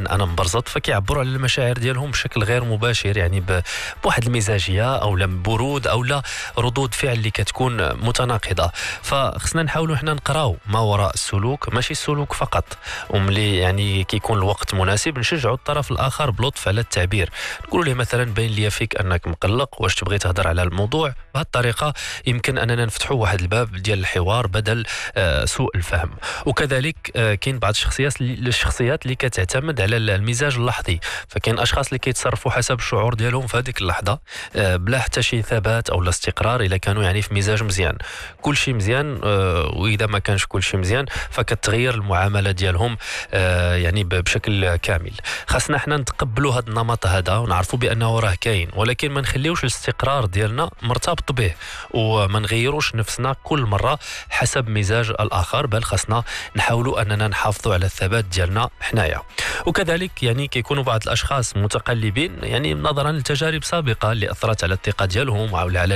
مثلا انا مبرزط فكيعبروا على المشاعر ديالهم بشكل غير مباشر، يعني بواحد المزاجيه او لا برود او لا ردود فعل اللي كتكون متناقضه. فخصنا نحاولوا حنا نقراو ما وراء السلوك، ماشي السلوك فقط، وملي يعني كيكون الوقت مناسب نشجعوا الطرف الاخر بلطف على التعبير، نقولوا له مثلا باين لي فيك انك مقلق، واش تبغي تهضر على الموضوع؟ بهذه الطريقه يمكن اننا نفتحوا واحد الباب ديال الحوار بدل سوء الفهم. وكذلك كاين بعض الشخصيات اللي كتعتمد على المزاج اللحظي، فكاين اشخاص اللي كيتصرفوا حسب الشعور ديالهم في هذيك اللحظه بلا حتى شي ثبات او استقرار. الا كانوا يعني في مزاج مزيان كل شيء مزيان، واذا ما كانش كل شيء مزيان فكتغير المعامله ديالهم يعني بشكل كامل. خاصنا حنا نتقبلوا هذا النمط هذا ونعرفوا بانه راه كاين، ولكن ما نخليوش الاستقرار ديالنا مرتبط به، وما نغيروش نفسنا كل مره حسب مزاج الاخر، بل خاصنا نحاولوا اننا نحافظوا على الثبات ديالنا حنايا. وكذلك يعني كيكونوا بعض الاشخاص متقلبين يعني نظرا لتجارب سابقه اللي اثرت على الثقه ديالهم او على